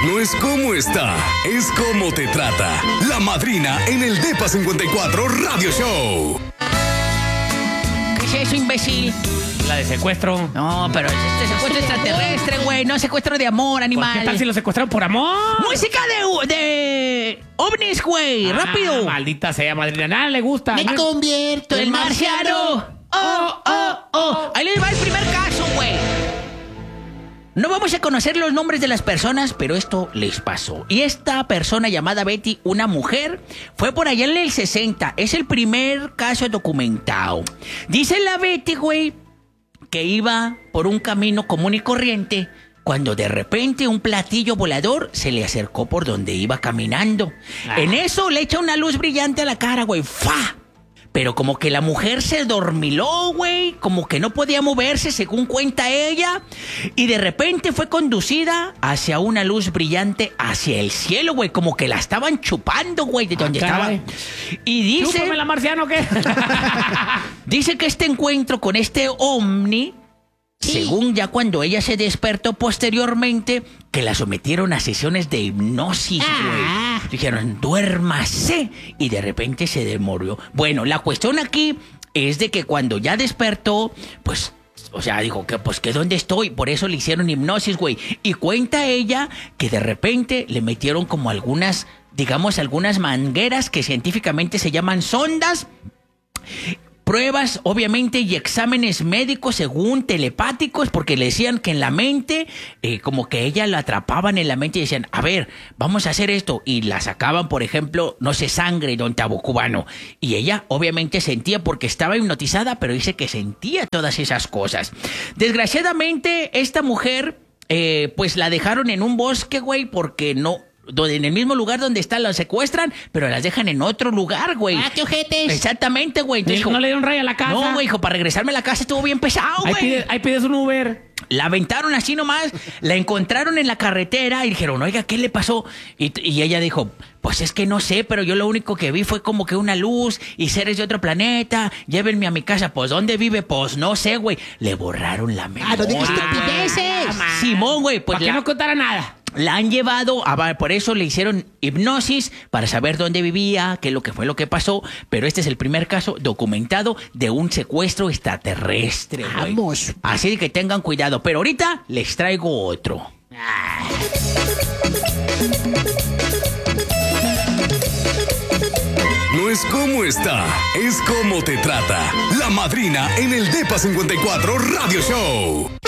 No es cómo está, es cómo te trata. La Madrina en el Depa 54 Radio Show. ¿Qué es eso, imbécil? La de secuestro. No, pero este secuestro extraterrestre, güey. No secuestro de amor, animal. ¿Qué tal si lo secuestraron por amor? Música de ovnis, güey. Rápido. Maldita sea, madrina. Nada le gusta. Me convierto en marciano. Ahí les va el primer caso, güey. No vamos a conocer los nombres de las personas, pero esto les pasó. Y esta persona llamada Betty, una mujer, fue por allá en el 60. Es el primer caso documentado. Dice la Betty, güey, que iba por un camino común y corriente cuando de repente un platillo volador se le acercó por donde iba caminando. En eso le echa una luz brillante a la cara, güey. ¡Fa! Pero como que la mujer se dormiló, güey, como que no podía moverse, según cuenta ella, y de repente fue conducida hacia una luz brillante hacia el cielo, güey, como que la estaban chupando, güey, de donde estaba. Y dice... ¿Chúpame la marciano qué? Dice que este encuentro con este ovni, según ya cuando ella se despertó posteriormente, que la sometieron a sesiones de hipnosis, güey. Dijeron, duérmase. Y de repente se demoró. Bueno, la cuestión aquí es de que cuando ya despertó, pues, o sea, dijo que pues que dónde estoy. Por eso le hicieron hipnosis, güey. Y cuenta ella que de repente le metieron como algunas, digamos, algunas mangueras que científicamente se llaman sondas. Pruebas, obviamente, y exámenes médicos según telepáticos, porque le decían que en la mente, como que ella la atrapaban en la mente y decían, a ver, vamos a hacer esto. Y la sacaban, por ejemplo, no sé, sangre, don Tabo Cubano. Y ella, obviamente, sentía porque estaba hipnotizada, pero dice que sentía todas esas cosas. Desgraciadamente, esta mujer, pues la dejaron en un bosque, güey, porque no... en el mismo lugar donde está, la secuestran, pero las dejan en otro lugar, güey. ¡Ah, qué ojetes! Exactamente, güey. Entonces, ¿No le dieron raya a la casa? No, güey, hijo, para regresarme a la casa estuvo bien pesado, güey. Ahí pides un Uber. La aventaron así nomás, la encontraron en la carretera y dijeron, oiga, ¿qué le pasó? Y ella dijo, pues es que no sé, pero yo lo único que vi fue como que una luz y seres de otro planeta, llévenme a mi casa. Pues, ¿dónde vive? Pues no sé, güey. Le borraron la memoria. ¡Ah, no digas estupideces! Simón, güey, pues ¿Para que no contara nada? la han llevado, por eso le hicieron hipnosis para saber dónde vivía, qué es lo que fue lo que pasó, pero este es el primer caso documentado de un secuestro extraterrestre, güey. Vamos. Así que tengan cuidado, pero ahorita les traigo otro. No es cómo está, es cómo te trata. La Madrina en el Depa 54 Radio Show.